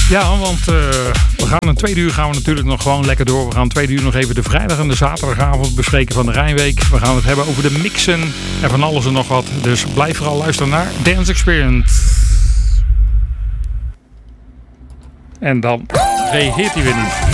Ja, want we gaan een tweede uur gaan we natuurlijk nog gewoon lekker door. We gaan 2 uur nog even de vrijdag en de zaterdagavond bespreken van de Rijnweek. We gaan het hebben over de mixen en van alles en nog wat. Dus blijf vooral luisteren naar Dance Experience. En dan reageert hij weer niet.